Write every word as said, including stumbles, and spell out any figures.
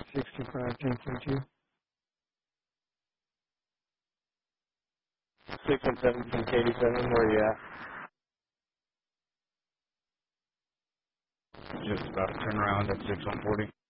six two five, ten forty-two. six one seven, eighty-seven, where are you at? Just about to turn around at six one forty.